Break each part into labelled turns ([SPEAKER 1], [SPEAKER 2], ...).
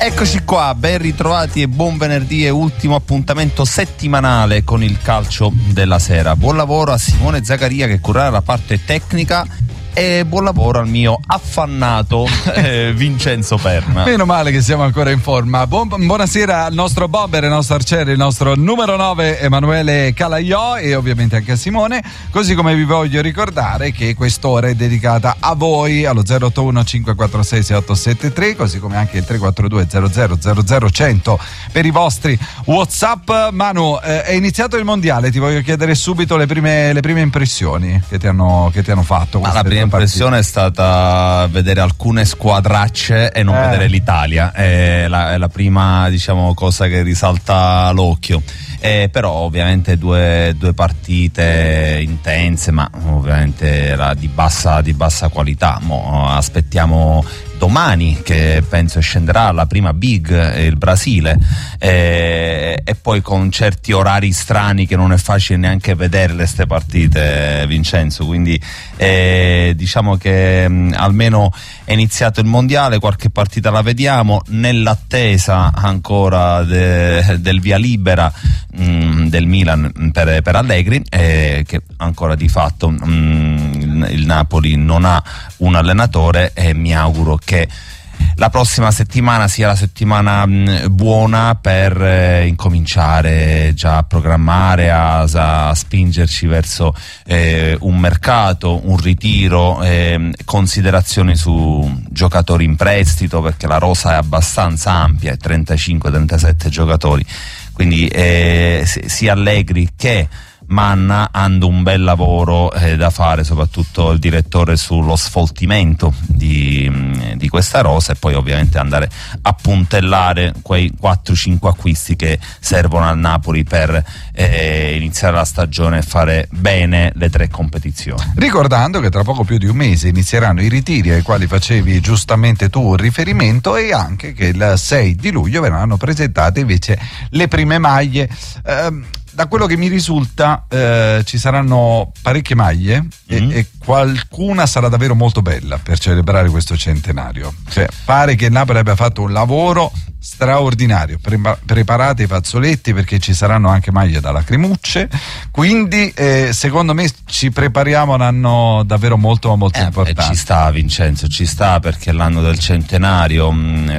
[SPEAKER 1] Eccoci qua, ben ritrovati e buon venerdì e ultimo appuntamento settimanale con il calcio della sera. Buon lavoro a Simone Zaccaria che curerà la parte tecnica e buon lavoro al mio affannato Vincenzo Perna.
[SPEAKER 2] Meno male che siamo ancora in forma. Buonasera al nostro bomber, al nostro arciere, il nostro numero 9 Emanuele Calaiò e ovviamente anche a Simone, così come vi voglio ricordare che quest'ora è dedicata a voi allo 081 546 6873, così come anche il 342 00 per i vostri WhatsApp. Manu, è iniziato il mondiale, ti voglio chiedere subito le prime impressioni che ti hanno fatto.
[SPEAKER 1] La prima impressione è stata vedere alcune squadracce e non vedere l'Italia, è la prima, diciamo, cosa che risalta l'occhio. Però ovviamente due partite intense, ma ovviamente di bassa qualità. Aspettiamo domani, che penso scenderà la prima big, il Brasile, e poi con certi orari strani che non è facile neanche vederle queste partite, Vincenzo, quindi diciamo che almeno è iniziato il mondiale, qualche partita la vediamo, nell'attesa ancora del via libera del Milan per Allegri, che ancora di fatto il Napoli non ha un allenatore, e mi auguro che la prossima settimana sia la settimana buona per incominciare già a programmare, a spingerci verso un mercato, un ritiro, considerazioni su giocatori in prestito, perché la rosa è abbastanza ampia, 35-37 giocatori, quindi sia Allegri che Manna hanno un bel lavoro da fare, soprattutto il direttore, sullo sfoltimento di questa rosa, e poi ovviamente andare a puntellare quei 4-5 acquisti che servono al Napoli per iniziare la stagione e fare bene le 3 competizioni.
[SPEAKER 2] Ricordando che tra poco più di un mese inizieranno i ritiri ai quali facevi giustamente tu un riferimento, e anche che il 6 di luglio verranno presentate invece le prime maglie. Da quello che mi risulta ci saranno parecchie maglie e qualcuna sarà davvero molto bella per celebrare questo centenario. Cioè, pare che il Napoli abbia fatto un lavoro straordinario. Preparate i fazzoletti, perché ci saranno anche maglie da lacrimucce, quindi secondo me ci prepariamo a un anno davvero molto importante.
[SPEAKER 1] Ci sta, Vincenzo, ci sta, perché è l'anno del centenario,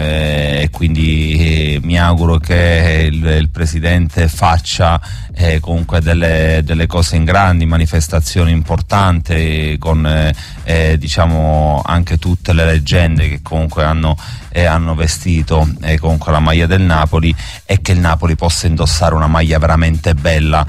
[SPEAKER 1] e quindi mi auguro che il presidente faccia comunque delle cose in grandi, manifestazioni importanti, con diciamo anche tutte le leggende che comunque hanno vestito comunque la maglia del Napoli, e che il Napoli possa indossare una maglia veramente bella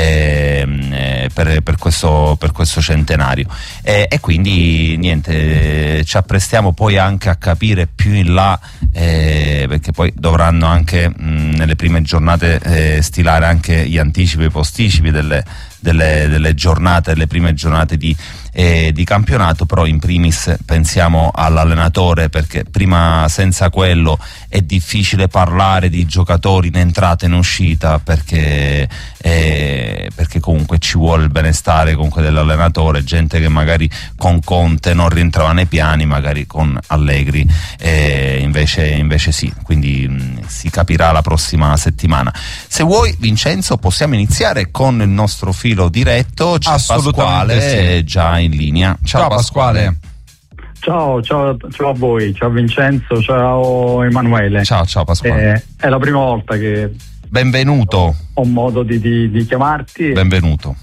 [SPEAKER 1] per questo centenario, e quindi niente, ci apprestiamo poi anche a capire più in là, perché poi dovranno anche nelle prime giornate stilare anche gli anticipi e posticipi delle giornate, delle prime giornate di campionato. Però in primis pensiamo all'allenatore, perché prima senza quello è difficile parlare di giocatori in entrata e in uscita, perché comunque ci vuole il benestare comunque dell'allenatore, gente che magari con Conte non rientrava nei piani, magari con Allegri invece sì, quindi si capirà la prossima settimana. Se vuoi, Vincenzo, possiamo iniziare con il nostro filo diretto. C'è Pasquale sì, già in linea. Ciao Pasquale.
[SPEAKER 3] Ciao a voi, ciao Vincenzo, ciao Emanuele.
[SPEAKER 1] Ciao Pasquale.
[SPEAKER 3] È la prima volta che
[SPEAKER 1] benvenuto.
[SPEAKER 3] Ho modo di chiamarti.
[SPEAKER 1] Benvenuto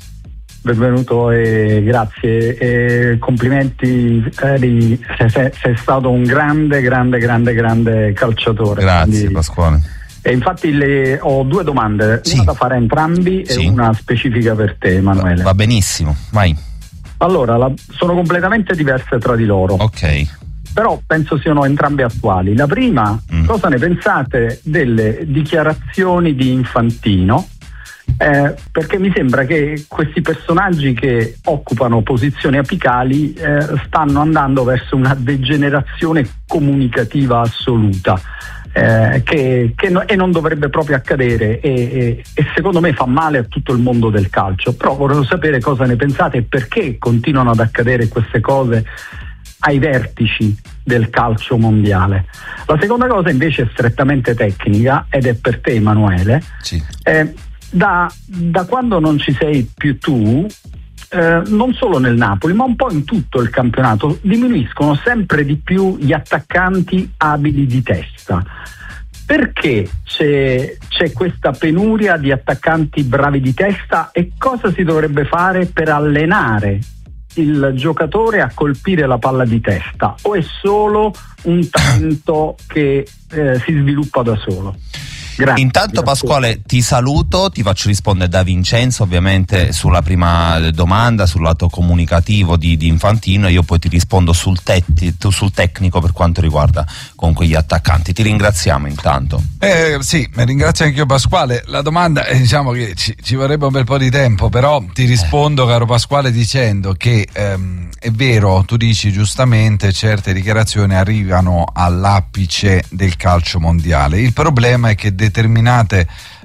[SPEAKER 3] e grazie e complimenti. Sei stato un grande calciatore.
[SPEAKER 1] Grazie, quindi, Pasquale.
[SPEAKER 3] E infatti ho 2 domande, una da fare a entrambi e una specifica per te, Emanuele.
[SPEAKER 1] Va benissimo, vai.
[SPEAKER 3] Allora, sono completamente diverse tra di loro.
[SPEAKER 1] Ok.
[SPEAKER 3] Però penso siano entrambe attuali. La prima, cosa ne pensate delle dichiarazioni di Infantino? Perché mi sembra che questi personaggi che occupano posizioni apicali stanno andando verso una degenerazione comunicativa assoluta, che non dovrebbe proprio accadere, e secondo me fa male a tutto il mondo del calcio. Però volevo sapere cosa ne pensate e perché continuano ad accadere queste cose ai vertici del calcio mondiale. La seconda cosa invece è strettamente tecnica, ed è per te, Emanuele.
[SPEAKER 1] Sì.
[SPEAKER 3] Da quando non ci sei più tu, non solo nel Napoli ma un po' in tutto il campionato, diminuiscono sempre di più gli attaccanti abili di testa. Perché c'è questa penuria di attaccanti bravi di testa, e cosa si dovrebbe fare per allenare il giocatore a colpire la palla di testa, o è solo un talento che si sviluppa da solo? Grazie.
[SPEAKER 1] Intanto Pasquale ti saluto, ti faccio rispondere da Vincenzo ovviamente sulla prima domanda, sul lato comunicativo di Infantino, e io poi ti rispondo sul tecnico per quanto riguarda comunque gli attaccanti. Ti ringraziamo intanto.
[SPEAKER 2] Sì, ringrazio anche io Pasquale. La domanda diciamo che ci vorrebbe un bel po' di tempo, però ti rispondo caro Pasquale dicendo che è vero, tu dici giustamente, certe dichiarazioni arrivano all'apice del calcio mondiale. Il problema è che determinate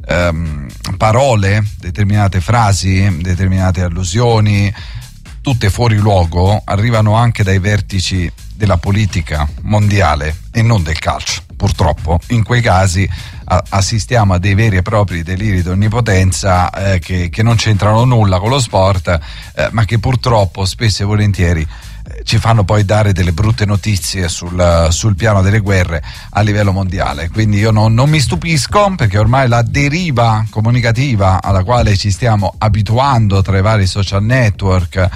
[SPEAKER 2] parole, determinate frasi, determinate allusioni, tutte fuori luogo, arrivano anche dai vertici della politica mondiale e non del calcio. Purtroppo in quei casi assistiamo a dei veri e propri deliri di onnipotenza che non c'entrano nulla con lo sport, ma che purtroppo spesso e volentieri ci fanno poi dare delle brutte notizie sul piano delle guerre a livello mondiale. Quindi io non mi stupisco, perché ormai la deriva comunicativa alla quale ci stiamo abituando tra i vari social network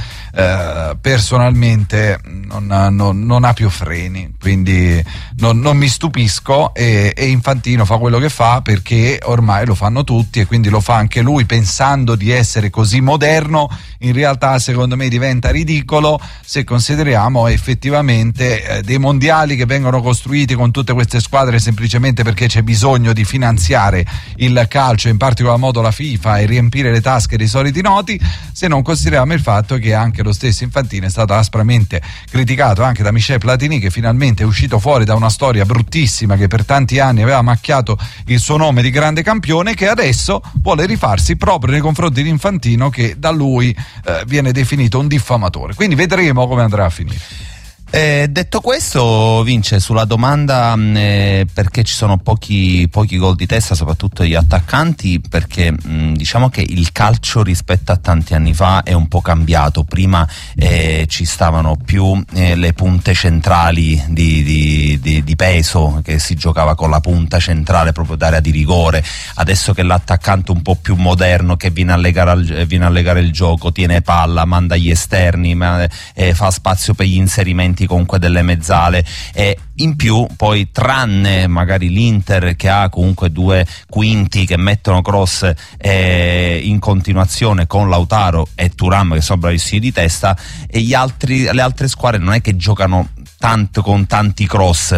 [SPEAKER 2] personalmente non ha più freni, quindi non mi stupisco, e Infantino fa quello che fa perché ormai lo fanno tutti, e quindi lo fa anche lui pensando di essere così moderno. In realtà secondo me diventa ridicolo se consideriamo effettivamente dei mondiali che vengono costruiti con tutte queste squadre semplicemente perché c'è bisogno di finanziare il calcio, in particolar modo la FIFA, e riempire le tasche dei soliti noti, se non consideriamo il fatto che anche lo stesso Infantino è stato aspramente criticato anche da Michel Platini, che finalmente è uscito fuori da una storia bruttissima che per tanti anni aveva macchiato il suo nome di grande campione, che adesso vuole rifarsi proprio nei confronti di Infantino, che da lui viene definito un diffamatore. Quindi vedremo come andrà a finire.
[SPEAKER 1] Detto questo, Vince, sulla domanda perché ci sono pochi gol di testa, soprattutto gli attaccanti, perché diciamo che il calcio rispetto a tanti anni fa è un po' cambiato. Prima ci stavano più le punte centrali di peso, che si giocava con la punta centrale proprio d'area di rigore. Adesso che l'attaccante un po' più moderno, che viene a legare il gioco, tiene palla, manda gli esterni, fa spazio per gli inserimenti comunque delle mezzale, e in più poi, tranne magari l'Inter che ha comunque due quinti che mettono cross in continuazione con Lautaro e Thuram, che sono bravissimi di testa, e le altre squadre non è che giocano tanto con tanti cross,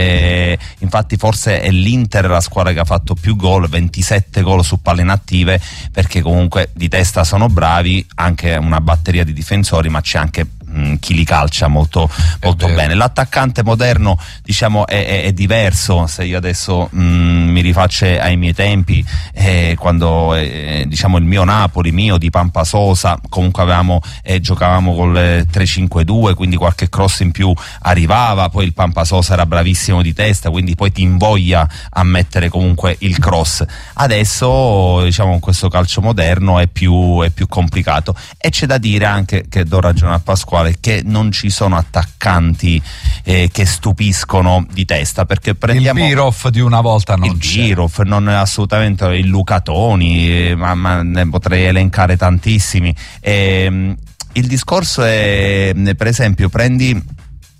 [SPEAKER 1] infatti forse è l'Inter la squadra che ha fatto più gol, 27 gol su palle inattive, perché comunque di testa sono bravi, anche una batteria di difensori, ma c'è anche chi li calcia molto bene. L'attaccante moderno diciamo è diverso. Se io adesso mi rifaccio ai miei tempi, quando diciamo il mio Napoli di Pampasosa, comunque giocavamo col 3-5-2, quindi qualche cross in più arrivava, poi il Pampasosa era bravissimo di testa, quindi poi ti invoglia a mettere comunque il cross. Adesso diciamo con questo calcio moderno è più complicato, e c'è da dire anche, che do ragione a Pasquale, che non ci sono attaccanti che stupiscono di testa, perché prendiamo
[SPEAKER 2] il Birov di una volta, non
[SPEAKER 1] il
[SPEAKER 2] c'è.
[SPEAKER 1] Birov, non è assolutamente il Lucatoni, ma ne potrei elencare tantissimi. Il discorso è, per esempio, prendi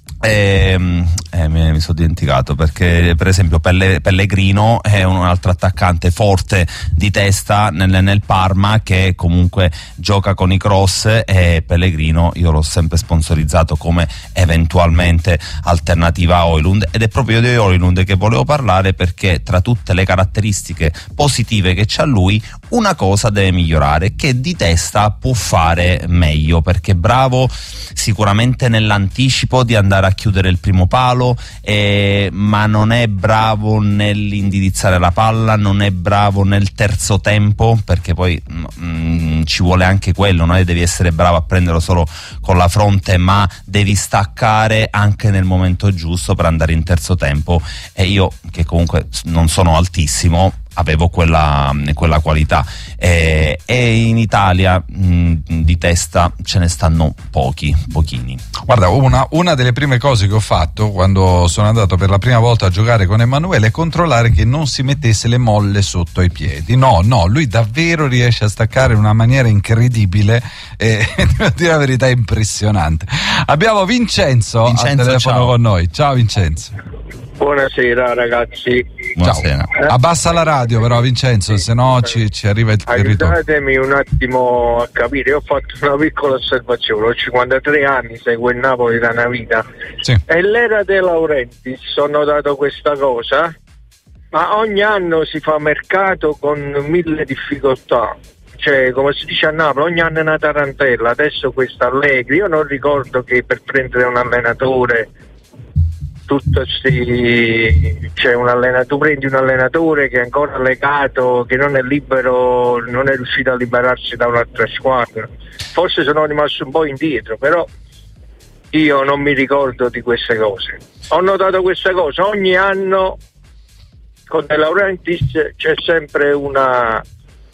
[SPEAKER 1] mi sono dimenticato, perché per esempio Pellegrino è un altro attaccante forte di testa nel Parma, che comunque gioca con i cross, e Pellegrino io l'ho sempre sponsorizzato come eventualmente alternativa a Højlund, ed è proprio di Højlund che volevo parlare, perché tra tutte le caratteristiche positive che c'ha lui, una cosa deve migliorare, che di testa può fare meglio, perché è bravo sicuramente nell'anticipo di andare a chiudere il primo palo, ma non è bravo nell'indirizzare la palla, non è bravo nel terzo tempo, perché poi ci vuole anche quello, non è devi essere bravo a prenderlo solo con la fronte, ma devi staccare anche nel momento giusto per andare in terzo tempo, e io, che comunque non sono altissimo, avevo quella qualità, e in Italia di testa ce ne stanno pochini.
[SPEAKER 2] Guarda, una delle prime cose che ho fatto quando sono andato per la prima volta a giocare con Emanuele è controllare che non si mettesse le molle sotto ai piedi. No, lui davvero riesce a staccare in una maniera incredibile, e devo dire la verità, è impressionante. Abbiamo Vincenzo al telefono, ciao. Con noi. Ciao Vincenzo.
[SPEAKER 4] Buonasera ragazzi.
[SPEAKER 1] Buonasera.
[SPEAKER 2] Ciao. Abbassa la radio però Vincenzo, se no ci arriva il ritorno.
[SPEAKER 4] Aiutatemi un attimo a capire, io ho fatto una piccola osservazione, ho 53 anni, seguo il Napoli da una vita,
[SPEAKER 2] sì.
[SPEAKER 4] E l'era De Laurentiis ho notato questa cosa, ma ogni anno si fa mercato con 1000 difficoltà, cioè come si dice a Napoli, ogni anno è una tarantella. Adesso questa Allegri, io non ricordo che per prendere un allenatore tu prendi un allenatore che è ancora legato, che non è libero, non è riuscito a liberarsi da un'altra squadra. Forse sono rimasto un po' indietro, però io non mi ricordo di queste cose. Ho notato questa cosa, ogni anno con De Laurentiis c'è sempre una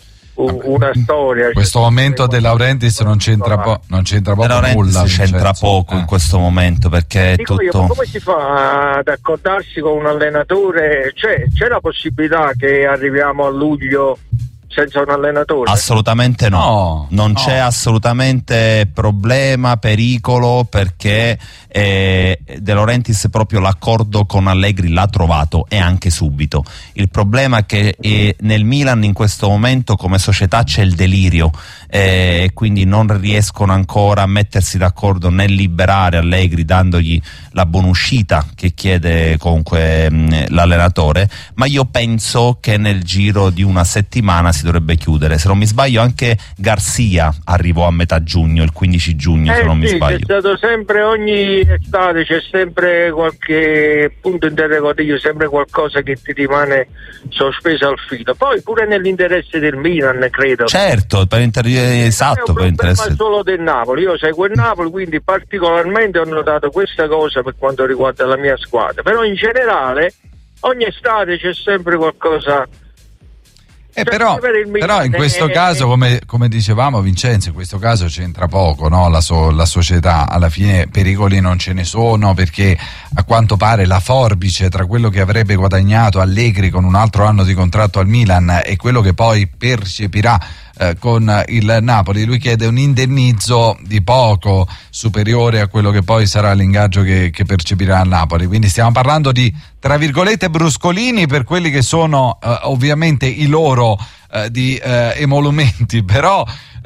[SPEAKER 4] storia.
[SPEAKER 2] In questo momento De Laurentiis non c'entra proprio nulla.
[SPEAKER 1] C'entra poco in questo momento, perché
[SPEAKER 4] dico
[SPEAKER 1] tutto...
[SPEAKER 4] io, ma come si fa ad accordarsi con un allenatore? C'è la possibilità che arriviamo a luglio senza un allenatore?
[SPEAKER 1] Assolutamente no. C'è assolutamente problema, pericolo, perché De Laurentiis proprio l'accordo con Allegri l'ha trovato, e anche subito. Il problema è che nel Milan in questo momento come società c'è il delirio, quindi non riescono ancora a mettersi d'accordo nel liberare Allegri dandogli la buonuscita che chiede comunque l'allenatore, ma io penso che nel giro di una settimana si dovrebbe chiudere. Se non mi sbaglio anche Garcia arrivò a metà giugno, il 15 giugno se non mi sbaglio.
[SPEAKER 4] C'è stato sempre, ogni estate c'è sempre qualche punto interrogativo, sempre qualcosa che ti rimane sospeso al filo. Poi pure nell'interesse del Milan, credo.
[SPEAKER 1] Certo, esatto, per interesse
[SPEAKER 4] solo del Napoli. Io seguo il Napoli, quindi particolarmente ho notato questa cosa per quanto riguarda la mia squadra. Però in generale ogni estate c'è sempre qualcosa.
[SPEAKER 2] Però in questo caso, come dicevamo Vincenzo, in questo caso c'entra poco, no? La società, alla fine pericoli non ce ne sono, perché a quanto pare la forbice tra quello che avrebbe guadagnato Allegri con un altro anno di contratto al Milan e quello che poi percepirà con il Napoli, lui chiede un indennizzo di poco superiore a quello che poi sarà l'ingaggio che percepirà il Napoli, quindi stiamo parlando di, tra virgolette, bruscolini per quelli che sono ovviamente i loro di emolumenti, però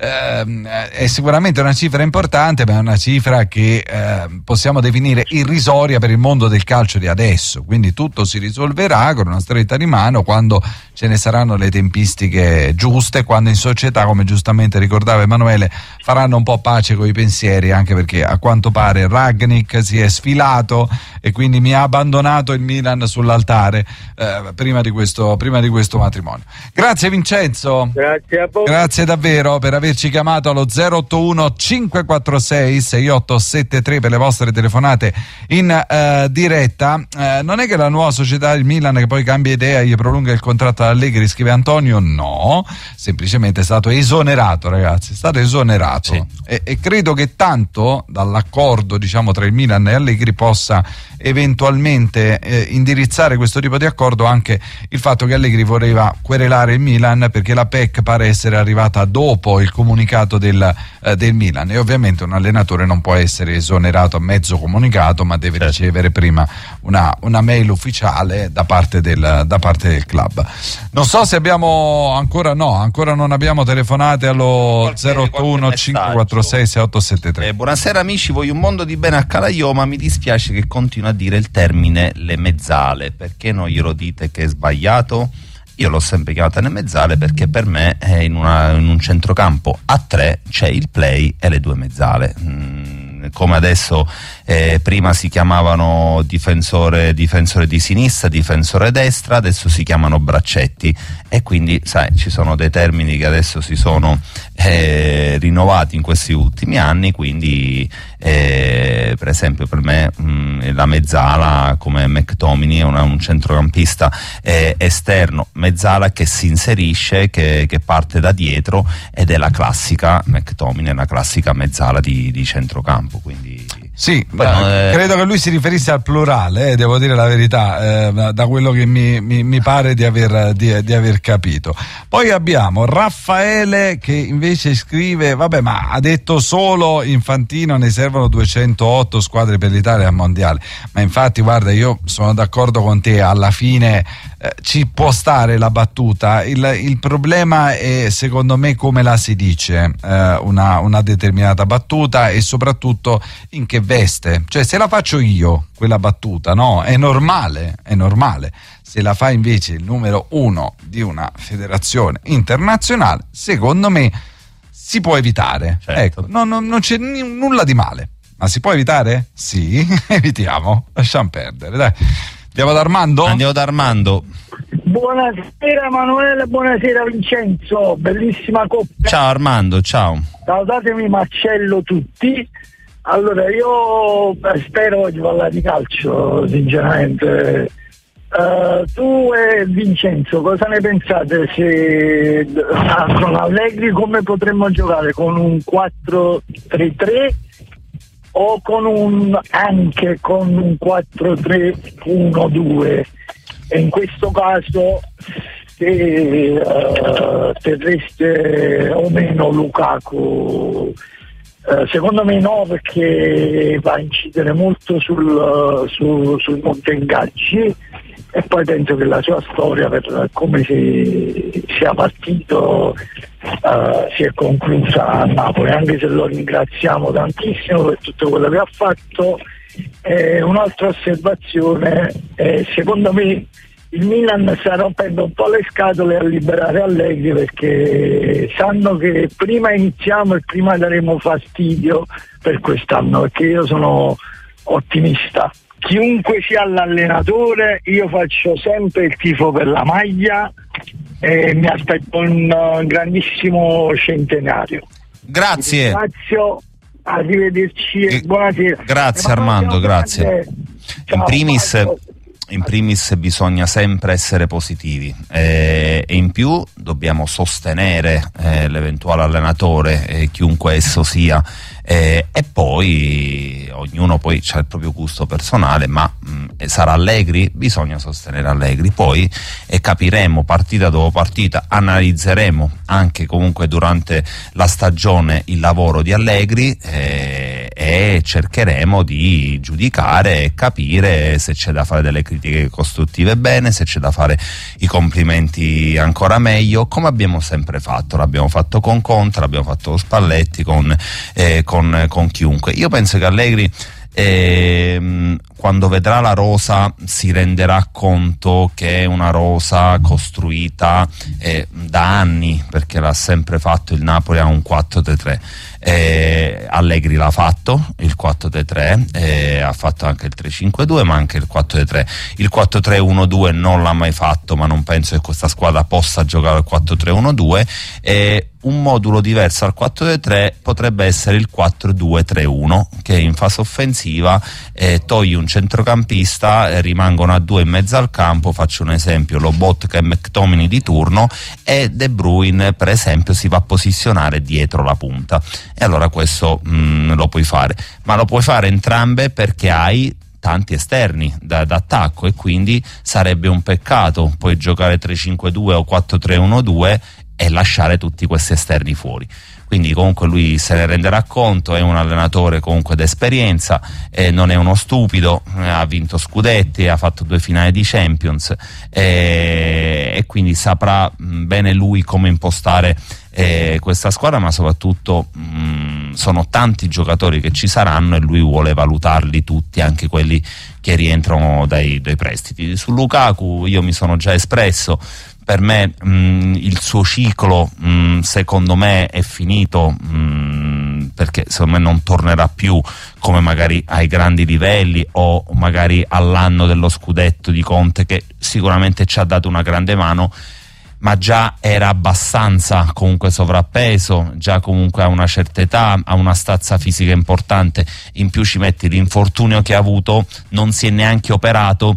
[SPEAKER 2] è sicuramente una cifra importante, ma è una cifra che possiamo definire irrisoria per il mondo del calcio di adesso, quindi tutto si risolverà con una stretta di mano quando ce ne saranno le tempistiche giuste, quando in società, come giustamente ricordava Emanuele, faranno un po' pace con i pensieri, anche perché a quanto pare Rangnick si è sfilato e quindi mi ha abbandonato il Milan sull'altare prima di questo matrimonio. Grazie Vincenzo,
[SPEAKER 4] grazie a voi,
[SPEAKER 2] grazie davvero per averci chiamato allo 081 546 6873 per le vostre telefonate in diretta. Non è che la nuova società del Milan, che poi cambia idea, gli prolunga il contratto ad Allegri, scrive Antonio, no, semplicemente è stato esonerato, ragazzi, è stato esonerato, sì. E credo che tanto dall'accordo, diciamo, tra il Milan e Allegri possa eventualmente indirizzare questo tipo di accordo anche il fatto che Allegri voleva querelare il Milan, perché la PEC pare essere arrivata dopo il comunicato del Milan, e ovviamente un allenatore non può essere esonerato a mezzo comunicato, ma deve ricevere prima una mail ufficiale da parte del club. Non so se abbiamo ancora non abbiamo telefonate allo 081 546 6873.
[SPEAKER 1] Buonasera amici, voglio un mondo di bene a Calaiò, ma mi dispiace che continua a dire il termine le mezzale, perché non glielo dite che è sbagliato? Io l'ho sempre chiamata le mezzale perché per me in un centrocampo a 3 c'è il play e le 2 mezzale. Come adesso prima si chiamavano difensore di sinistra, difensore destra, adesso si chiamano braccetti, e quindi sai, ci sono dei termini che adesso si sono rinnovati in questi ultimi anni, quindi per esempio per me la mezzala come McTominay è un centrocampista esterno, mezzala che si inserisce, che parte da dietro, ed è la classica McTominay, la classica mezzala di centrocampo, quindi
[SPEAKER 2] sì, credo che lui si riferisse al plurale, devo dire la verità, da quello che mi pare di aver capito. Poi abbiamo Raffaele che invece scrive: vabbè, ma ha detto solo Infantino ne servono 208 squadre per l'Italia al mondiale. Ma infatti guarda, io sono d'accordo con te, alla fine ci può stare la battuta, il problema è secondo me come la si dice una determinata battuta, e soprattutto in che veste. Cioè, se la faccio io quella battuta, no, è normale. Se la fa invece il numero 1 di una federazione internazionale, secondo me si può evitare.
[SPEAKER 1] Certo.
[SPEAKER 2] Ecco, non c'è nulla di male. Ma si può evitare? Sì, evitiamo, lasciamo perdere, dai. Andiamo da Armando?
[SPEAKER 5] Buonasera Emanuele, buonasera Vincenzo, bellissima coppia.
[SPEAKER 1] Ciao Armando, ciao.
[SPEAKER 5] Salutatemi Marcello tutti. Allora, io spero di parlare di calcio, sinceramente. Tu e Vincenzo, cosa ne pensate se con Allegri come potremmo giocare? Con un 4-3-3 o anche con un 4-3-1-2? E in questo caso se terreste o meno Lukaku? Secondo me no, perché va a incidere molto sul monte ingaggi, e poi penso che la sua storia, per come sia partito, si è conclusa a Napoli, anche se lo ringraziamo tantissimo per tutto quello che ha fatto. Un'altra osservazione, secondo me il Milan sta rompendo un po' le scatole a liberare Allegri, perché sanno che prima iniziamo e prima daremo fastidio per quest'anno, perché io sono ottimista. Chiunque sia l'allenatore, io faccio sempre il tifo per la maglia e mi aspetto un grandissimo centenario.
[SPEAKER 1] Grazie.
[SPEAKER 5] Ringrazio, arrivederci e buonasera.
[SPEAKER 1] Grazie Armando, grazie. In primis bisogna sempre essere positivi, e in più dobbiamo sostenere l'eventuale allenatore, chiunque esso sia, e poi ognuno poi ha il proprio gusto personale, ma sarà Allegri? Bisogna sostenere Allegri, poi capiremo partita dopo partita, analizzeremo anche comunque durante la stagione il lavoro di Allegri, e cercheremo di giudicare e capire se c'è da fare delle critiche costruttive bene, se c'è da fare i complimenti ancora meglio, come abbiamo sempre fatto. L'abbiamo fatto con Conte, l'abbiamo fatto con Spalletti, con chiunque. Io penso che Allegri quando vedrà la rosa si renderà conto che è una rosa costruita da anni, perché l'ha sempre fatto. Il Napoli ha un 4-3-3, Allegri l'ha fatto il 4-3-3, ha fatto anche il 3-5-2, ma anche il 4-3. Il 4-3-1-2 non l'ha mai fatto, ma non penso che questa squadra possa giocare al 4-3-1-2. Un modulo diverso al 4-3 potrebbe essere il 4-2-3-1, che in fase offensiva togli un centrocampista, rimangono a due in mezzo al campo. Faccio un esempio: Lobotka e McTominay di turno, e De Bruyne per esempio si va a posizionare dietro la punta, e allora questo lo puoi fare, ma lo puoi fare entrambe perché hai tanti esterni d'attacco, e quindi sarebbe un peccato poi giocare 3-5-2 o 4-3-1-2 e lasciare tutti questi esterni fuori. Quindi comunque lui se ne renderà conto, è un allenatore comunque d'esperienza, non è uno stupido, ha vinto scudetti, ha fatto 2 finali di Champions, e quindi saprà bene lui come impostare questa squadra, ma soprattutto sono tanti giocatori che ci saranno e lui vuole valutarli tutti, anche quelli che rientrano dai prestiti. Su Lukaku io mi sono già espresso. Per me il suo ciclo secondo me è finito, perché secondo me non tornerà più come magari ai grandi livelli o magari all'anno dello scudetto di Conte, che sicuramente ci ha dato una grande mano, ma già era abbastanza comunque sovrappeso, già comunque ha una certa età, ha una stazza fisica importante, in più ci metti l'infortunio che ha avuto, non si è neanche operato.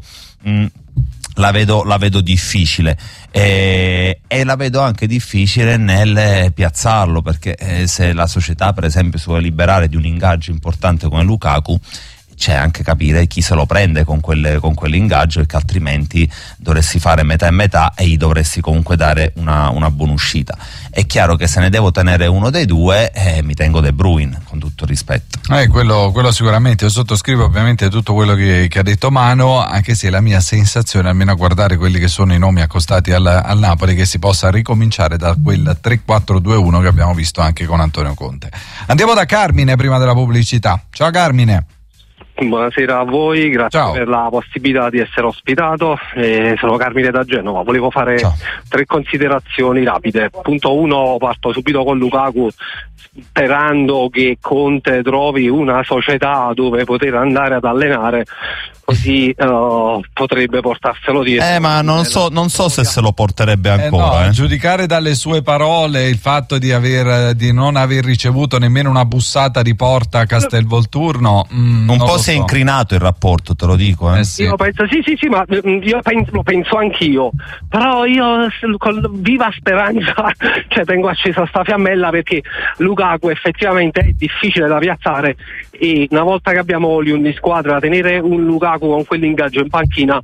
[SPEAKER 1] La vedo difficile, e la vedo anche difficile nel piazzarlo, perché se la società per esempio si vuole liberare di un ingaggio importante come Lukaku, c'è anche capire chi se lo prende con quell'ingaggio, perché altrimenti dovresti fare metà e metà e gli dovresti comunque dare una buona uscita. È chiaro che se ne devo tenere uno dei due, mi tengo De Bruyne, con tutto il rispetto.
[SPEAKER 2] Quello sicuramente. Io sottoscrivo ovviamente tutto quello che ha detto Mano, anche se la mia sensazione, almeno a guardare quelli che sono i nomi accostati al Napoli, che si possa ricominciare da quel 3-4-2-1 che abbiamo visto anche con Antonio Conte. Andiamo da Carmine prima della pubblicità. Ciao Carmine.
[SPEAKER 6] Buonasera a voi, grazie
[SPEAKER 2] Ciao.
[SPEAKER 6] per la possibilità di essere ospitato. Sono Carmine da Genova, volevo fare 3 considerazioni rapide. Punto 1, parto subito con Lukaku, sperando che Conte trovi una società dove poter andare ad allenare, così potrebbe portarselo dietro.
[SPEAKER 1] Ma non so se se lo porterebbe ancora.
[SPEAKER 2] Giudicare dalle sue parole il fatto di non aver ricevuto nemmeno una bussata di porta a Castelvolturno,
[SPEAKER 1] un po' si è incrinato il rapporto, te lo dico.
[SPEAKER 6] Sì. Io penso, sì, ma io lo penso anch'io, però io con viva speranza tengo accesa sta fiammella, perché Lukaku effettivamente è difficile da piazzare, e una volta che abbiamo Oliun di squadra, tenere un Lukaku con quell'ingaggio in panchina,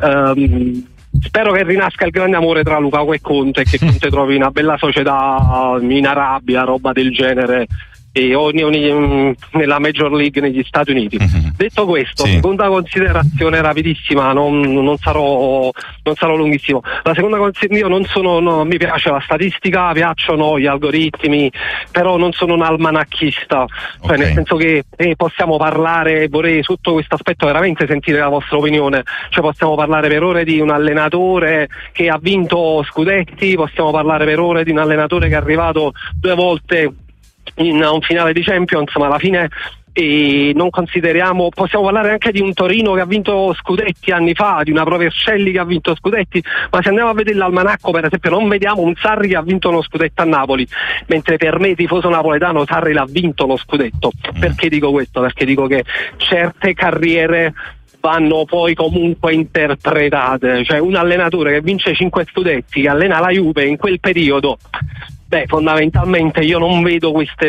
[SPEAKER 6] spero che rinasca il grande amore tra Lukaku e Conte, che Conte trovi una bella società in Arabia, roba del genere, e nella Major League negli Stati Uniti. Detto questo, seconda considerazione rapidissima, non sarò lunghissimo. La seconda considerazione, io mi piace la statistica, piacciono gli algoritmi, però non sono un almanacchista, nel senso che possiamo parlare, vorrei sotto questo aspetto veramente sentire la vostra opinione, possiamo parlare per ore di un allenatore che ha vinto scudetti, possiamo parlare per ore di un allenatore che è arrivato 2 volte in un finale di Champions, ma alla fine non consideriamo, possiamo parlare anche di un Torino che ha vinto scudetti anni fa, di una Pro Vercelli che ha vinto scudetti, ma se andiamo a vedere l'almanacco, per esempio, non vediamo un Sarri che ha vinto uno scudetto a Napoli, mentre per me, tifoso napoletano, Sarri l'ha vinto lo scudetto. Perché dico questo? Perché dico che certe carriere vanno poi comunque interpretate, un allenatore che vince 5 scudetti, che allena la Juve in quel periodo, fondamentalmente io non vedo queste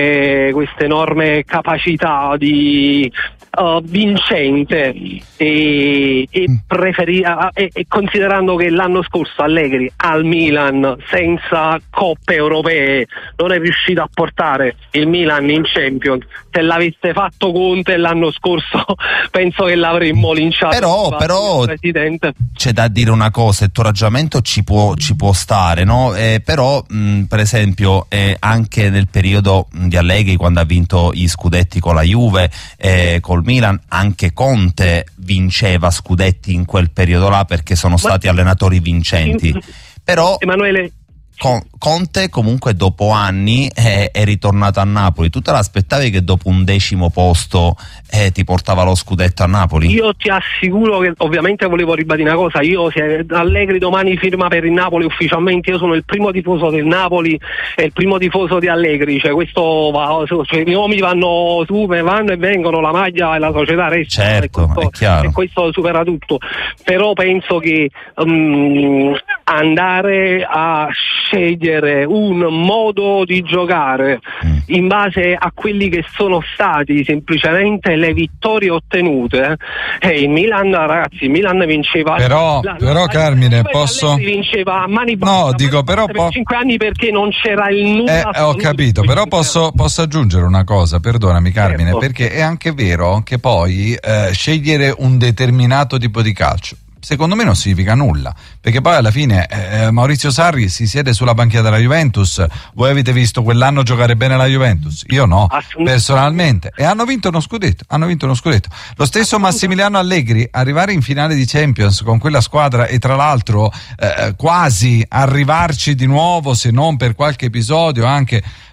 [SPEAKER 6] enorme capacità di vincente, e considerando che l'anno scorso Allegri al Milan senza coppe europee non è riuscito a portare il Milan in Champions, se l'avesse fatto Conte l'anno scorso penso che l'avremmo linciato.
[SPEAKER 1] Però
[SPEAKER 6] Presidente,
[SPEAKER 1] c'è da dire una cosa, il tuo ragionamento ci può stare, no? Però per esempio anche nel periodo di Allegri, quando ha vinto gli scudetti con la Juve, col Milan, anche Conte vinceva scudetti in quel periodo là, perché sono stati allenatori vincenti. Però
[SPEAKER 6] Emanuele,
[SPEAKER 1] Conte comunque dopo anni è ritornato a Napoli. Tu te l'aspettavi che dopo un 10° posto ti portava lo scudetto a Napoli?
[SPEAKER 6] Io ti assicuro che, ovviamente volevo ribadire una cosa, io se Allegri domani firma per il Napoli ufficialmente, io sono il primo tifoso del Napoli e il primo tifoso di Allegri, questo i nomi vanno su, vanno e vengono, la maglia e la società resta,
[SPEAKER 1] certo, è chiaro,
[SPEAKER 6] e questo supera tutto. Però penso che andare a scegliere un modo di giocare in base a quelli che sono stati semplicemente le vittorie ottenute, il Milan, ragazzi, il Milan vinceva,
[SPEAKER 2] però Carmine, posso
[SPEAKER 6] vinceva a mani
[SPEAKER 2] no, dico però
[SPEAKER 6] per 5 anni perché non c'era il nulla.
[SPEAKER 2] Ho capito, però posso aggiungere una cosa, perdonami Carmine,
[SPEAKER 6] certo,
[SPEAKER 2] perché è anche vero che poi scegliere un determinato tipo di calcio secondo me non significa nulla, perché poi alla fine Maurizio Sarri si siede sulla banchina della Juventus. Voi avete visto quell'anno giocare bene la Juventus? Io no, personalmente, e hanno vinto uno scudetto. Lo stesso Massimiliano Allegri, arrivare in finale di Champions con quella squadra, e tra l'altro quasi arrivarci di nuovo, se non per qualche episodio anche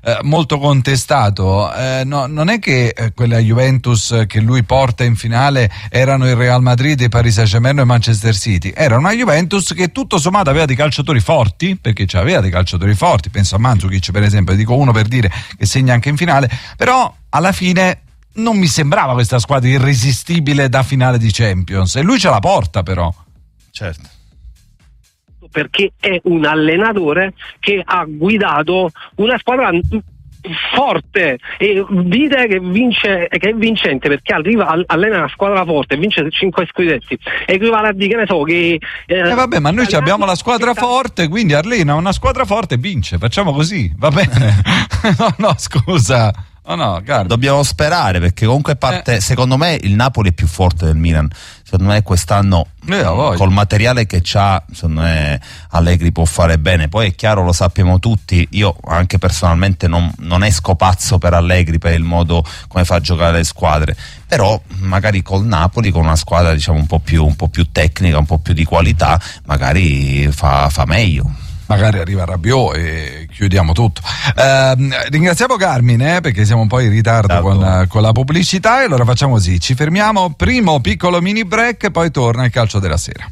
[SPEAKER 2] molto contestato. Non è che quella Juventus che lui porta in finale erano il Real Madrid, il Paris Saint-Germain e Manchester City, era una Juventus che tutto sommato aveva dei calciatori forti, perché aveva dei calciatori forti, penso a Mandzukic per esempio, dico uno per dire che segna anche in finale, però alla fine non mi sembrava questa squadra irresistibile da finale di Champions, e lui ce la porta però.
[SPEAKER 1] Certo.
[SPEAKER 6] Perché è un allenatore che ha guidato una squadra forte e vide che vince, che è vincente, perché allena una squadra forte e vince 5 scudetti, equivale a dire, che ne so, che
[SPEAKER 2] vabbè, ma noi abbiamo la squadra forte, quindi allena una squadra forte e vince, facciamo così, va bene. no scusa. No,
[SPEAKER 1] dobbiamo sperare, perché comunque parte, secondo me il Napoli è più forte del Milan. Secondo me quest'anno col materiale che c'ha, secondo me Allegri può fare bene. Poi è chiaro, lo sappiamo tutti, io anche personalmente non esco pazzo per Allegri, per il modo come fa a giocare le squadre, però magari col Napoli, con una squadra diciamo un po' più tecnica, un po' più di qualità, magari fa meglio.
[SPEAKER 2] Magari arriva Rabiot e chiudiamo tutto. Ringraziamo Carmine, perché siamo un po' in ritardo con la pubblicità, e allora facciamo così, ci fermiamo, primo piccolo mini break e poi torna il calcio della sera.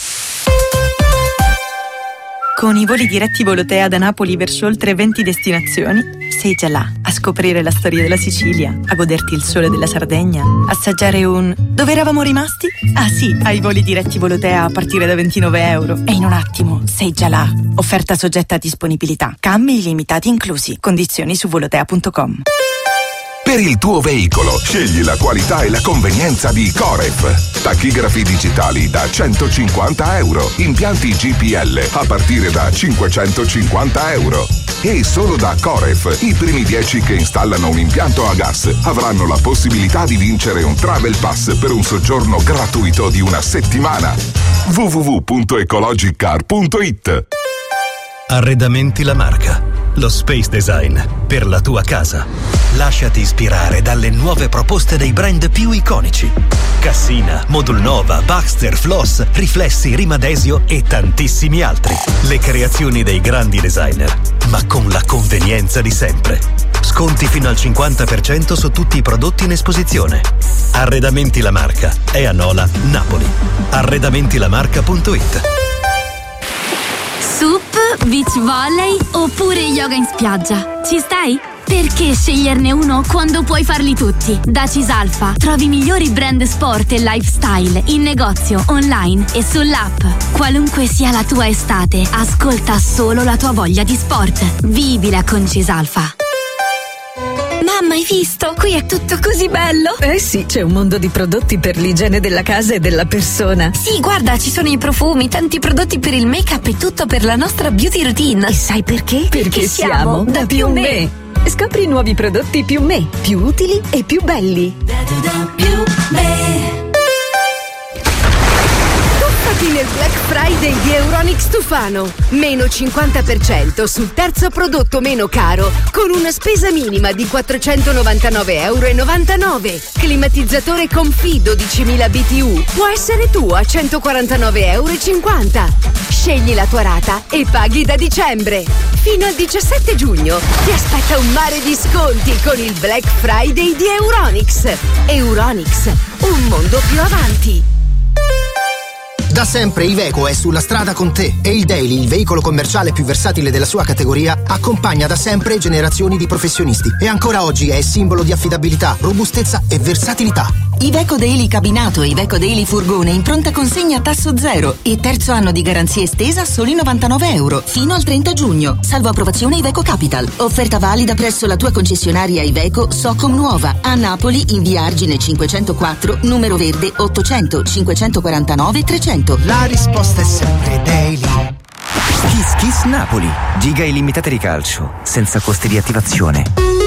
[SPEAKER 7] Con i voli diretti Volotea da Napoli verso oltre 20 destinazioni, sei già là a scoprire la storia della Sicilia, a goderti il sole della Sardegna, assaggiare un... Dove eravamo rimasti? Ah sì, ai voli diretti Volotea a partire da €29. E in un attimo sei già là. Offerta soggetta a disponibilità. Cambi illimitati inclusi. Condizioni su volotea.com.
[SPEAKER 8] Per il tuo veicolo, scegli la qualità e la convenienza di Coref. Tachigrafi digitali da €150, impianti GPL a partire da €550. E solo da Coref, i primi 10 che installano un impianto a gas avranno la possibilità di vincere un Travel Pass per un soggiorno gratuito di una settimana. www.ecologicar.it.
[SPEAKER 9] Arredamenti La Marca, lo space design per la tua casa. Lasciati ispirare dalle nuove proposte dei brand più iconici: Cassina, Modulnova, Baxter, Floss, Riflessi, Rimadesio e tantissimi altri. Le creazioni dei grandi designer, ma con la convenienza di sempre. Sconti fino al 50% su tutti i prodotti in esposizione. Arredamenti La Marca è a Nola, Napoli. Arredamentilamarca.it.
[SPEAKER 10] Sup, beach volley oppure yoga in spiaggia? Ci stai? Perché sceglierne uno quando puoi farli tutti? Da Cisalfa trovi i migliori brand sport e lifestyle in negozio, online e sull'app. Qualunque sia la tua estate, ascolta solo la tua voglia di sport. Vivila con Cisalfa. Mamma, hai visto? Qui è tutto così bello!
[SPEAKER 11] Eh sì, c'è un mondo di prodotti per l'igiene della casa e della persona.
[SPEAKER 10] Sì, guarda, ci sono i profumi, tanti prodotti per il make-up e tutto per la nostra beauty routine.
[SPEAKER 11] E sai perché? Perché siamo da Più Me. Scopri i nuovi prodotti Più Me, più utili e più belli.
[SPEAKER 10] Più Me.
[SPEAKER 12] Nel Black Friday di Euronics Tufano, meno 50% sul terzo prodotto meno caro, con una spesa minima di €499,99. Climatizzatore Confi 12.000 BTU può essere tuo a €149,50. Scegli la tua rata e paghi da dicembre. Fino al 17 giugno ti aspetta un mare di sconti con il Black Friday di Euronics. Euronics, un mondo più avanti.
[SPEAKER 13] Da sempre Iveco è sulla strada con te e il Daily, il veicolo commerciale più versatile della sua categoria, accompagna da sempre generazioni di professionisti e ancora oggi è simbolo di affidabilità, robustezza e versatilità.
[SPEAKER 14] Iveco Daily cabinato e Iveco Daily furgone in pronta consegna a tasso zero e terzo anno di garanzia estesa a soli €99 fino al 30 giugno, salvo approvazione Iveco Capital. Offerta valida presso la tua concessionaria Iveco Socom Nuova a Napoli in via Argine 504, numero verde 800 549 300.
[SPEAKER 13] La risposta è sempre Daily.
[SPEAKER 15] Kiss Kiss Napoli, giga illimitate di calcio, senza costi di attivazione.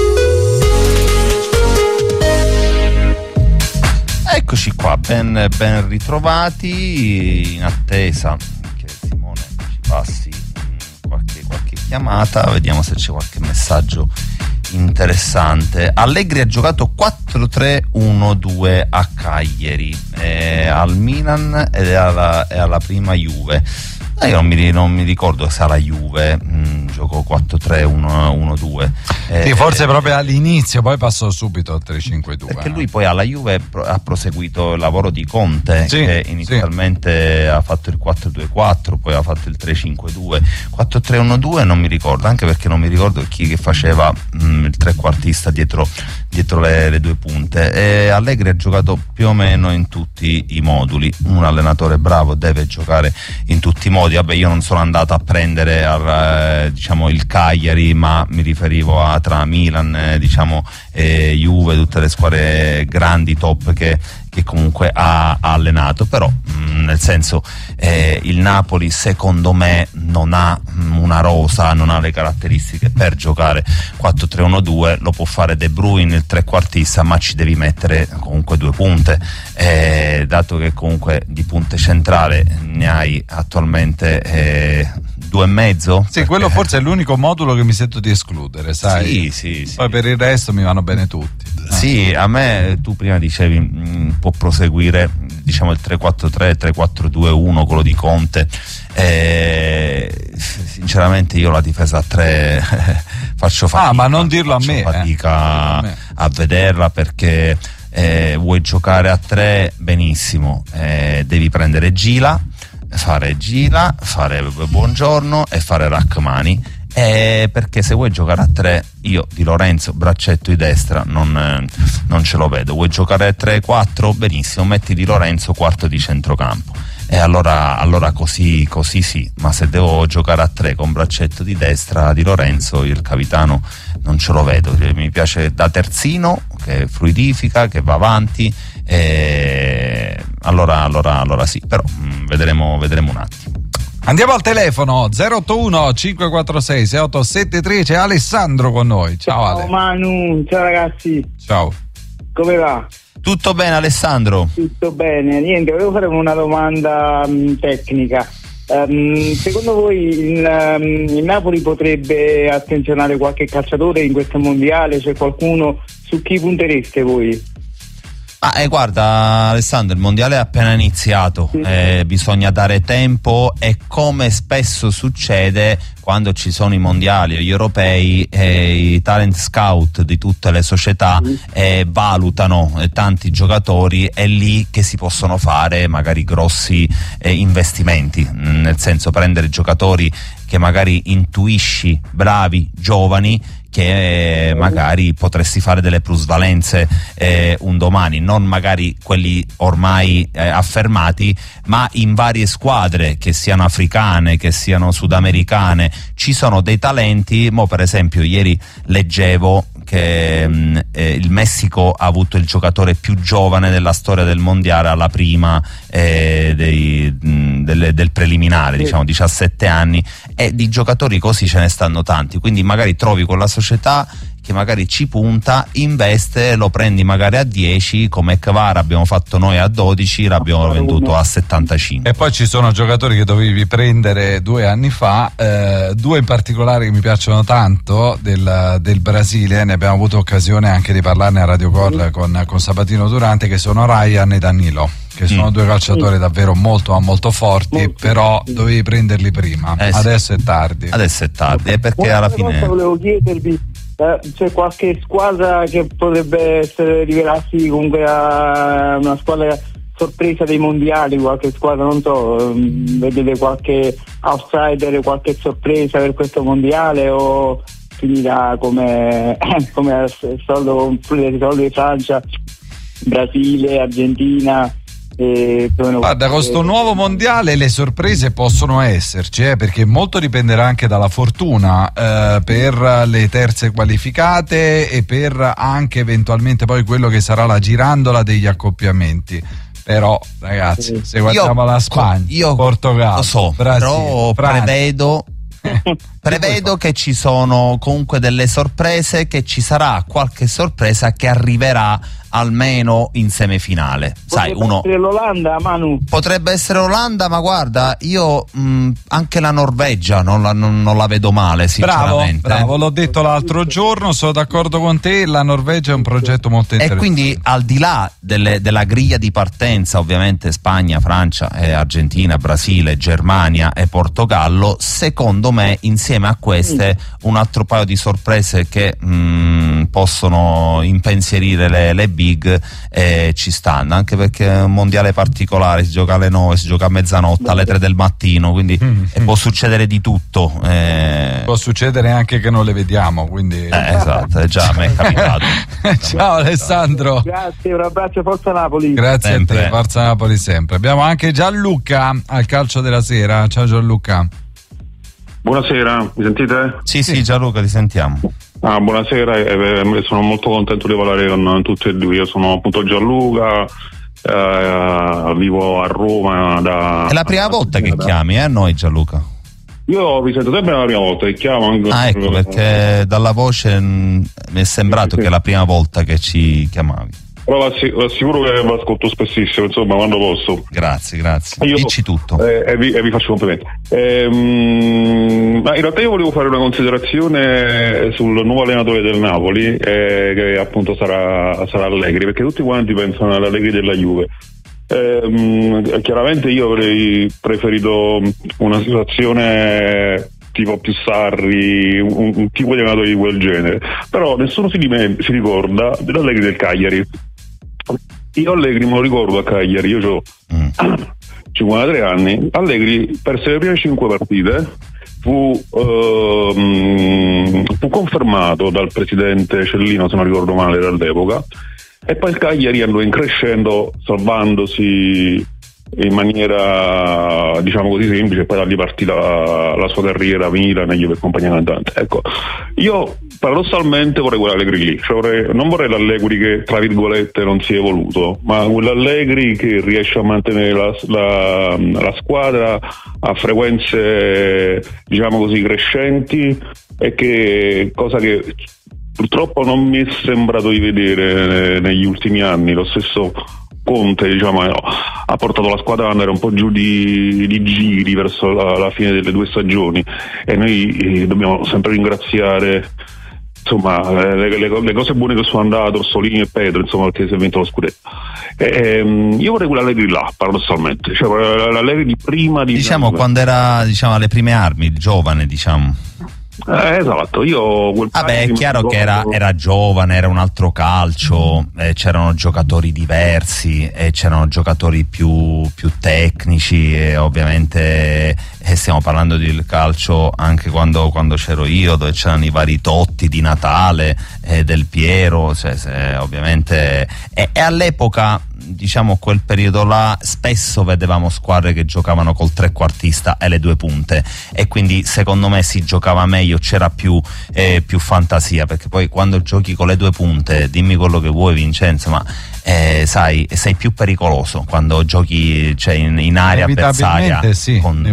[SPEAKER 1] Eccoci qua, ben ritrovati, in attesa che Simone ci passi qualche chiamata, vediamo se c'è qualche messaggio interessante. Allegri ha giocato 4-3-1-2 a Cagliari, al Milan ed è alla prima Juve. Io non mi ricordo se alla Juve giocò 4-3-1-2.
[SPEAKER 2] Sì, forse proprio all'inizio, poi passò subito al 3-5-2.
[SPEAKER 1] Perché lui poi alla Juve ha proseguito il lavoro di Conte, che inizialmente ha fatto il 4-2-4, poi ha fatto il 3-5-2. 4-3-1-2 non mi ricordo, anche perché non mi ricordo chi che faceva il trequartista dietro le due punte. E Allegri ha giocato più o meno in tutti i moduli. Un allenatore bravo deve giocare in tutti i modi. Vabbè, io non sono andato a prendere il Cagliari, ma mi riferivo a tra Milan, Juve, tutte le squadre grandi, top che comunque ha allenato. Però nel senso, il Napoli secondo me non ha una rosa, non ha le caratteristiche per giocare 4-3-1-2. Lo può fare De Bruyne, il trequartista, ma ci devi mettere comunque due punte, dato che comunque di punte centrale ne hai attualmente 2,5.
[SPEAKER 2] Sì, quello forse è l'unico modulo che mi sento di escludere, sai?
[SPEAKER 1] Sì.
[SPEAKER 2] Poi per il resto mi vanno bene tutti.
[SPEAKER 1] Sì, a me tu prima dicevi può proseguire il 3-4-3, 3-4-2-1, quello di Conte. Sinceramente io la difesa a 3 faccio fatica.
[SPEAKER 2] Ma non dirlo a me.
[SPEAKER 1] Fatica a vederla, perché vuoi giocare a 3 benissimo, devi prendere Gila, fare Buongiorno e fare Rachmani. Perché se vuoi giocare a 3, io Di Lorenzo braccetto di destra non ce lo vedo. Vuoi giocare a 3-4, benissimo, metti Di Lorenzo quarto di centrocampo, e allora così sì. Ma se devo giocare a 3 con braccetto di destra, Di Lorenzo, il capitano, non ce lo vedo. Mi piace da terzino, che fluidifica, che va avanti, allora sì, però vedremo un attimo.
[SPEAKER 2] Andiamo al telefono 081 546 6873. C'è Alessandro con noi. Ciao Ale.
[SPEAKER 16] Ciao Manu, ciao ragazzi.
[SPEAKER 2] Ciao.
[SPEAKER 16] Come va?
[SPEAKER 1] Tutto bene Alessandro?
[SPEAKER 16] Tutto bene. Niente, volevo fare una domanda tecnica. Secondo voi il Napoli potrebbe attenzionare qualche calciatore in questo mondiale? C'è qualcuno? Su chi puntereste voi?
[SPEAKER 1] Guarda Alessandro, il mondiale è appena iniziato, bisogna dare tempo, e come spesso succede quando ci sono i mondiali o gli europei, i talent scout di tutte le società valutano tanti giocatori, è lì che si possono fare magari grossi investimenti, nel senso prendere giocatori che magari intuisci bravi, giovani, che magari potresti fare delle plusvalenze un domani, non magari quelli ormai affermati, ma in varie squadre, che siano africane, che siano sudamericane, ci sono dei talenti. Per esempio ieri leggevo che il Messico ha avuto il giocatore più giovane della storia del mondiale alla prima del preliminare, 17 anni, e di giocatori così ce ne stanno tanti. Quindi magari trovi quella società che magari ci punta, investe, lo prendi magari a 10, come Kvara abbiamo fatto noi a 12, l'abbiamo venduto a 75.
[SPEAKER 2] E poi ci sono giocatori che dovevi prendere 2 anni fa, 2 in particolare che mi piacciono tanto del Brasile, ne abbiamo avuto occasione anche di parlarne a Radio Call con Sabatino Durante, che sono Ryan e Danilo, che sono 2 calciatori davvero molto forti, però dovevi prenderli prima. Adesso è tardi.
[SPEAKER 1] Perché alla fine
[SPEAKER 16] volevo chiedervi, c'è qualche squadra che potrebbe rivelarsi comunque una squadra sorpresa dei mondiali, qualche squadra, non so, vedete qualche outsider, qualche sorpresa per questo mondiale, o finirà come al solito di Francia, Brasile, Argentina?
[SPEAKER 2] Guarda, con sto nuovo mondiale le sorprese possono esserci, perché molto dipenderà anche dalla fortuna per le terze qualificate e per anche eventualmente poi quello che sarà la girandola degli accoppiamenti. Però ragazzi, se guardiamo la Spagna, Portogallo,
[SPEAKER 1] lo so,
[SPEAKER 2] Brasile,
[SPEAKER 1] però prevedo che ci sono comunque delle sorprese, che ci sarà qualche sorpresa che arriverà almeno in semifinale. Sai,
[SPEAKER 16] Potrebbe essere l'Olanda, Manu.
[SPEAKER 1] Potrebbe essere l'Olanda, ma guarda, io anche la Norvegia non la vedo male, sinceramente.
[SPEAKER 2] Bravo, l'ho detto l'altro giorno, sono d'accordo con te, la Norvegia è un progetto molto interessante.
[SPEAKER 1] E quindi al di là della griglia di partenza, ovviamente Spagna, Francia, Argentina, Brasile, Germania e Portogallo, secondo me insieme a queste un altro paio di sorprese che possono impensierire le big ci stanno, anche perché è un mondiale particolare, si gioca alle 9, si gioca a mezzanotte, alle 3 del mattino, quindi può succedere di tutto.
[SPEAKER 2] Può succedere anche che non le vediamo, quindi
[SPEAKER 1] esatto, già a me è capitato.
[SPEAKER 2] Ciao Alessandro,
[SPEAKER 16] grazie, un abbraccio, forza Napoli.
[SPEAKER 2] Grazie
[SPEAKER 1] sempre.
[SPEAKER 2] a te, forza Napoli sempre. Abbiamo anche Gianluca al calcio della sera. Ciao Gianluca.
[SPEAKER 17] Buonasera, mi sentite?
[SPEAKER 1] Sì, Gianluca, ti sentiamo.
[SPEAKER 17] Buonasera, sono molto contento di parlare con tutti e due. Io sono appunto Gianluca, vivo a Roma
[SPEAKER 1] È la prima volta che chiami, noi Gianluca?
[SPEAKER 17] Io vi sento sempre la prima volta che chiamo.
[SPEAKER 1] Ecco, perché dalla voce mi è sembrato che è la prima volta che ci chiamavi.
[SPEAKER 17] Però vi assicuro che vi ascolto spessissimo, insomma, quando posso.
[SPEAKER 1] Grazie. Dici tutto.
[SPEAKER 17] E vi faccio complimenti. Ma in realtà io volevo fare una considerazione sul nuovo allenatore del Napoli, che appunto sarà Allegri, perché tutti quanti pensano all'Allegri della Juve. Chiaramente io avrei preferito una situazione tipo più Sarri, un tipo di allenatore di quel genere, però nessuno si ricorda dell'Allegri del Cagliari. Io Allegri me lo ricordo a Cagliari, io ho 53 anni. Allegri perse le prime 5 partite, fu confermato dal presidente Cellino, se non ricordo male, all'epoca, e poi il Cagliari andò in crescendo, salvandosi in maniera, diciamo così, semplice, poi da lì partì la sua carriera a Milan e Juve e compagnia cantante. Ecco, io paradossalmente vorrei quell'Allegri lì, cioè non vorrei l'Allegri che tra virgolette non si è evoluto, ma quell'Allegri che riesce a mantenere la squadra a frequenze, diciamo così, crescenti, e che cosa che purtroppo non mi è sembrato di vedere negli ultimi anni. Lo stesso Conte, diciamo, ha portato la squadra ad andare un po' giù di giri verso la fine delle 2 stagioni, e noi dobbiamo sempre ringraziare, insomma, le cose buone che sono andate, Orsolini e Pedro, insomma, perché si è vinto lo scudetto. Io vorrei quell'Allegri là, paradossalmente, cioè l'Allegri di prima di,
[SPEAKER 1] diciamo, quando era, diciamo, alle prime armi, giovane, diciamo.
[SPEAKER 17] Esatto, io
[SPEAKER 1] è chiaro che era giovane, era un altro calcio, c'erano giocatori diversi, c'erano giocatori più tecnici, e ovviamente stiamo parlando del calcio anche quando c'ero io, dove c'erano i vari Totti, Di Natale, Del Piero, ovviamente, e all'epoca, diciamo, quel periodo là spesso vedevamo squadre che giocavano col trequartista e le 2 punte, e quindi secondo me si giocava meglio, c'era più fantasia, perché poi quando giochi con le 2 punte, dimmi quello che vuoi Vincenzo, ma sai, sei più pericoloso quando giochi, cioè, in area avversaria con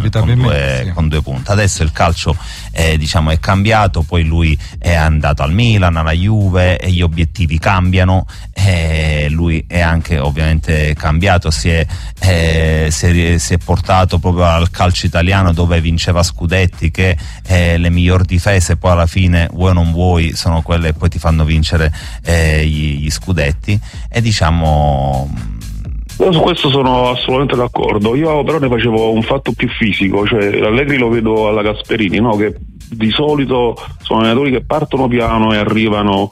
[SPEAKER 1] 2 punte. Adesso il calcio diciamo è cambiato, poi lui è andato al Milan, alla Juve, e gli obiettivi cambiano, lui è anche ovviamente cambiato, si è portato proprio al calcio italiano, dove vinceva scudetti, che le miglior difese poi alla fine, vuoi o non vuoi, sono quelle che poi ti fanno vincere gli scudetti, e diciamo,
[SPEAKER 17] io su questo sono assolutamente d'accordo. Io però ne facevo un fatto più fisico, cioè l'Allegri lo vedo alla Gasperini, no? Che di solito sono allenatori che partono piano e arrivano,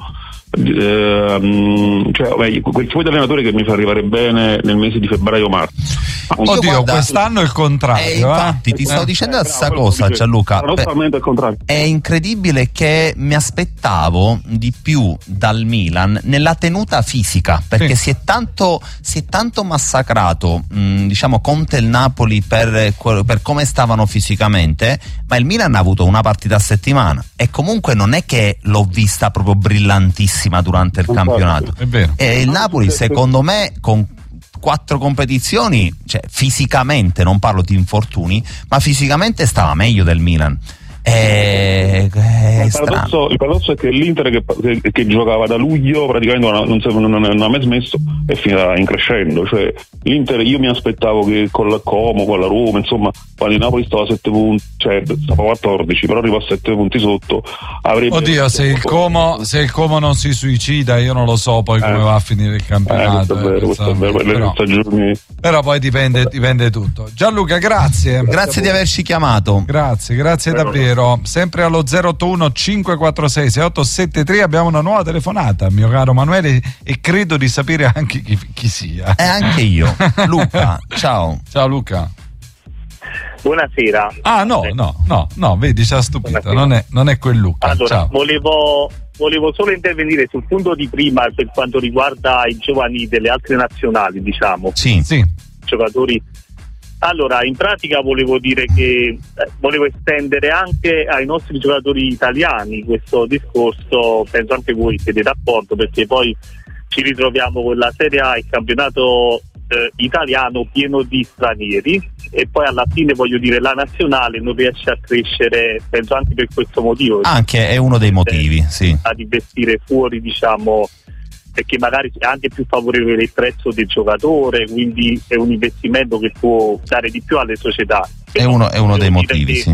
[SPEAKER 17] cioè quel tipo di allenatore che mi fa arrivare bene nel mese di febbraio-marzo.
[SPEAKER 2] Oddio, quest'anno è il contrario.
[SPEAKER 1] Infatti ti stavo dicendo la stessa cosa, Gianluca. È incredibile, che mi aspettavo di più dal Milan nella tenuta fisica, perché si è tanto massacrato, diciamo, Conte e il Napoli per come stavano fisicamente, ma il Milan ha avuto una partita a settimana, e comunque non è che l'ho vista proprio brillantissima durante il campionato.
[SPEAKER 2] È vero.
[SPEAKER 1] E il Napoli, secondo me, con 4 competizioni, cioè fisicamente, non parlo di infortuni, ma fisicamente stava meglio del Milan. il
[SPEAKER 17] paradosso è che l'Inter che giocava da luglio praticamente non ha mai smesso, è finita in crescendo. Cioè l'Inter, io mi aspettavo che con la Como, con la Roma, insomma, quando il Napoli stava a 7 punti, cioè stava a 14, però arriva a 7 punti sotto, avrebbe...
[SPEAKER 2] Oddio, se il Como non si suicida, io non lo so poi come va a finire il campionato.
[SPEAKER 17] Questo è vero,
[SPEAKER 2] però poi dipende tutto. Gianluca, grazie
[SPEAKER 1] di averci chiamato.
[SPEAKER 2] Grazie davvero. Sempre allo 081 546 6873 abbiamo una nuova telefonata, mio caro Manuele, e credo di sapere anche chi sia.
[SPEAKER 1] E anche io. Luca, ciao
[SPEAKER 2] Luca.
[SPEAKER 18] Buonasera.
[SPEAKER 2] No, vedi, ci ha stupito. Non è quel Luca.
[SPEAKER 18] Allora,
[SPEAKER 2] ciao.
[SPEAKER 18] volevo solo intervenire sul punto di prima per quanto riguarda i giovani delle altre nazionali, diciamo.
[SPEAKER 1] Sì.
[SPEAKER 18] Giocatori. Allora, in pratica volevo dire che volevo estendere anche ai nostri giocatori italiani questo discorso, penso anche voi siete d'accordo, perché poi ci ritroviamo con la Serie A, il campionato italiano pieno di stranieri, e poi alla fine, voglio dire, la nazionale non riesce a crescere, penso anche per questo motivo.
[SPEAKER 1] Anche è uno dei motivi, sì.
[SPEAKER 18] Ad investire fuori, diciamo, perché magari è anche più favorevole il prezzo del giocatore, quindi è un investimento che può dare di più alle società.
[SPEAKER 1] È uno dei motivi, sì.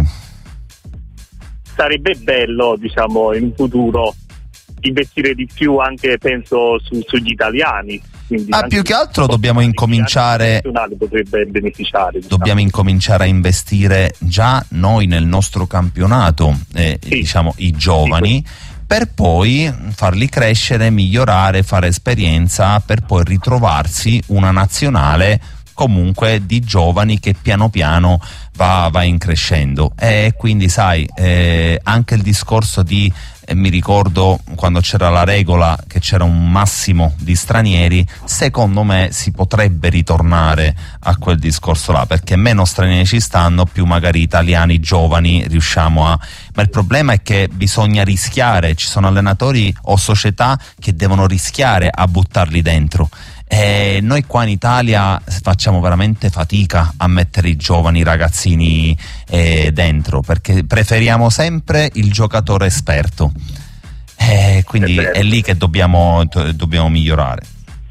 [SPEAKER 18] Sarebbe bello, diciamo, in futuro investire di più anche, penso, sugli italiani.
[SPEAKER 1] Più che altro dobbiamo incominciare,
[SPEAKER 18] potrebbe beneficiare, diciamo.
[SPEAKER 1] Dobbiamo incominciare a investire già noi nel nostro campionato, diciamo i giovani, per poi farli crescere, migliorare, fare esperienza, per poi ritrovarsi una nazionale comunque di giovani che piano piano va in crescendo. E quindi sai, anche il discorso di mi ricordo quando c'era la regola che c'era un massimo di stranieri, secondo me si potrebbe ritornare a quel discorso là, perché meno stranieri ci stanno, più magari italiani giovani riusciamo a... Ma il problema è che bisogna rischiare, ci sono allenatori o società che devono rischiare a buttarli dentro. Noi qua in Italia facciamo veramente fatica a mettere i giovani ragazzini dentro, perché preferiamo sempre il giocatore esperto, quindi è lì che dobbiamo migliorare.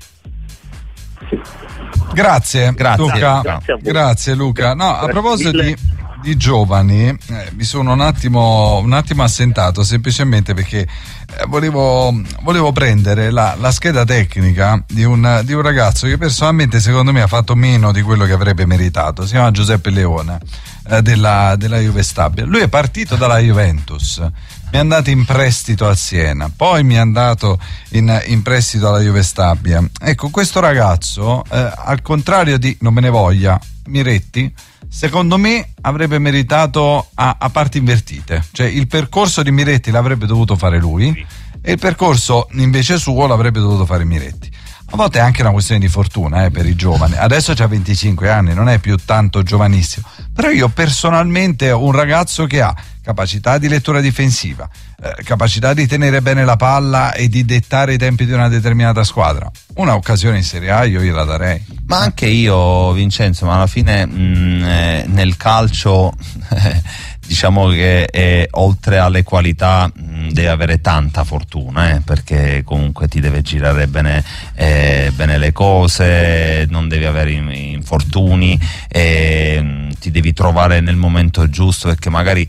[SPEAKER 2] Grazie Luca. Grazie Luca. No, a proposito di giovani, mi sono un attimo assentato, semplicemente perché volevo prendere la scheda tecnica di un ragazzo che personalmente secondo me ha fatto meno di quello che avrebbe meritato. Si chiama Giuseppe Leone, della Juve Stabia. Lui è partito dalla Juventus, mi è andato in prestito al Siena, poi mi è andato in prestito alla Juve Stabia. Ecco, questo ragazzo, al contrario di, non me ne voglia, Miretti, secondo me avrebbe meritato a parti invertite, cioè il percorso di Miretti l'avrebbe dovuto fare lui e il percorso invece suo l'avrebbe dovuto fare Miretti. A volte è anche una questione di fortuna per i giovani. Adesso c'ha 25 anni, non è più tanto giovanissimo, però io personalmente ho un ragazzo che ha capacità di lettura difensiva, capacità di tenere bene la palla e di dettare i tempi di una determinata squadra. Una occasione in Serie A io gliela darei.
[SPEAKER 1] Ma anche io, Vincenzo, ma alla fine nel calcio diciamo che oltre alle qualità deve avere tanta fortuna, perché comunque ti deve girare bene le cose, non devi avere infortuni, ti devi trovare nel momento giusto, perché magari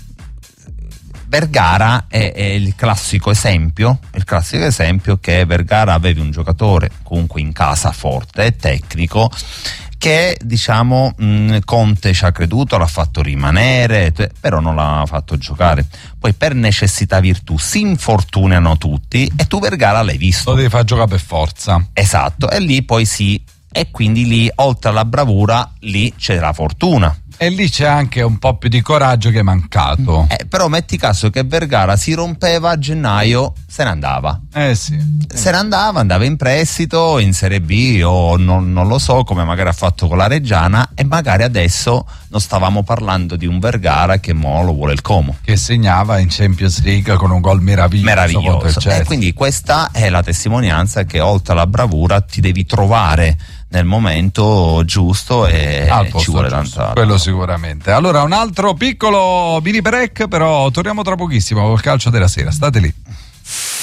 [SPEAKER 1] Vergara è il classico esempio che Vergara avevi un giocatore comunque in casa forte e tecnico che diciamo Conte ci ha creduto, l'ha fatto rimanere, però non l'ha fatto giocare. Poi per necessità virtù si infortunano tutti e tu Vergara l'hai visto.
[SPEAKER 2] Lo devi far giocare per forza.
[SPEAKER 1] Esatto, e lì poi e quindi lì oltre alla bravura lì c'è la fortuna.
[SPEAKER 2] E lì c'è anche un po' più di coraggio che è mancato.
[SPEAKER 1] Però metti caso che Vergara si rompeva a gennaio, se ne andava. Se ne andava in prestito in Serie B o non lo so, come magari ha fatto con la Reggiana, e magari adesso non stavamo parlando di un Vergara che mo lo vuole il Como.
[SPEAKER 2] Che segnava in Champions League con un gol meraviglioso.
[SPEAKER 1] Quindi questa è la testimonianza che oltre alla bravura ti devi trovare nel momento giusto e ci vuole tanta.
[SPEAKER 2] Quello sicuramente. Allora un altro piccolo mini break, però torniamo tra pochissimo col calcio della sera, state lì.